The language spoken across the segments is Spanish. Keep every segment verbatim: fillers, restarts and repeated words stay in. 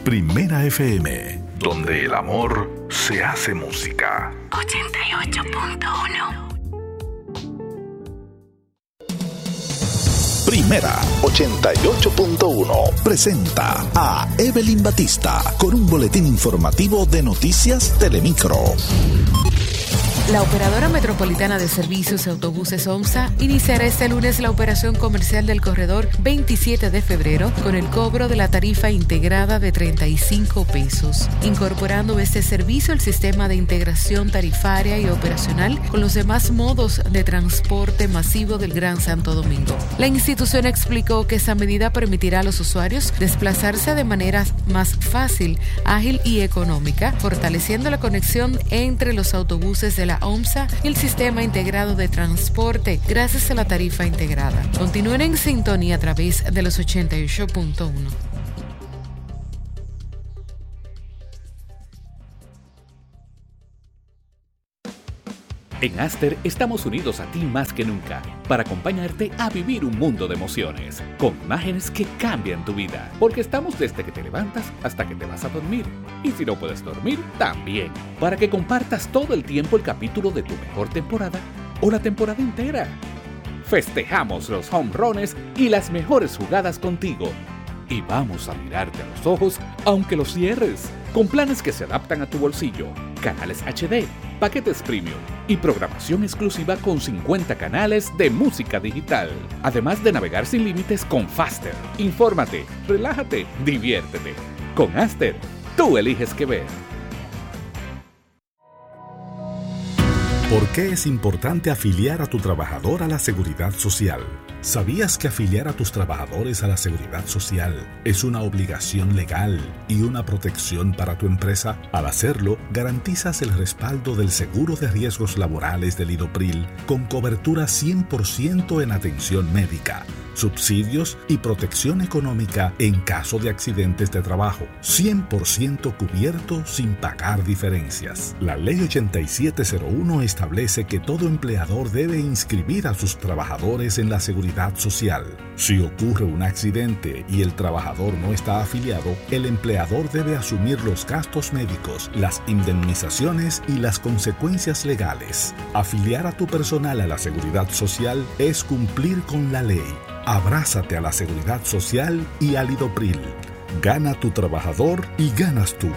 Primera F M, donde el amor se hace música. ochenta y ocho punto uno. Primera ochenta y ocho punto uno presenta a Evelyn Batista con un boletín informativo de Noticias Telemicro. La Operadora Metropolitana de Servicios de Autobuses OMSA iniciará este lunes la operación comercial del corredor veintisiete de febrero con el cobro de la tarifa integrada de treinta y cinco pesos, incorporando este servicio al sistema de integración tarifaria y operacional con los demás modos de transporte masivo del Gran Santo Domingo. La institución explicó que esta medida permitirá a los usuarios desplazarse de manera más fácil, ágil y económica, fortaleciendo la conexión entre los autobuses de la OMSA y el sistema integrado de transporte gracias a la tarifa integrada. Continúen en sintonía a través de los ochenta y ocho punto uno. En Aster estamos unidos a ti más que nunca para acompañarte a vivir un mundo de emociones, con imágenes que cambian tu vida, porque estamos desde que te levantas hasta que te vas a dormir. Y si no puedes dormir, también, para que compartas todo el tiempo el capítulo de tu mejor temporada o la temporada entera. Festejamos los home runs y las mejores jugadas contigo. Y vamos a mirarte a los ojos aunque los cierres, con planes que se adaptan a tu bolsillo, canales H D, paquetes premium y programación exclusiva con cincuenta canales de música digital. Además de navegar sin límites con Faster. Infórmate, relájate, diviértete. Con Aster, tú eliges qué ver. ¿Por qué es importante afiliar a tu trabajador a la Seguridad Social? ¿Sabías que afiliar a tus trabajadores a la Seguridad Social es una obligación legal y una protección para tu empresa? Al hacerlo, garantizas el respaldo del seguro de riesgos laborales del IDOPRIL con cobertura cien por ciento en atención médica, subsidios y protección económica en caso de accidentes de trabajo, cien por ciento cubierto sin pagar diferencias. La Ley ochenta y siete cero uno establece que todo empleador debe inscribir a sus trabajadores en la Seguridad Social. Si ocurre un accidente y el trabajador no está afiliado, el empleador debe asumir los gastos médicos, las indemnizaciones y las consecuencias legales. Afiliar a tu personal a la Seguridad Social es cumplir con la ley. Abrázate a la Seguridad Social y al IDOPRIL. Gana tu trabajador y ganas tú.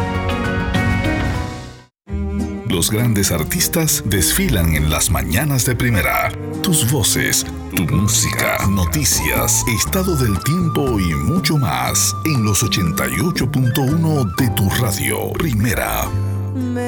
Los grandes artistas desfilan en las mañanas de Primera. Tus voces, tu música, noticias, estado del tiempo y mucho más en los ochenta y ocho punto uno de tu radio. Primera.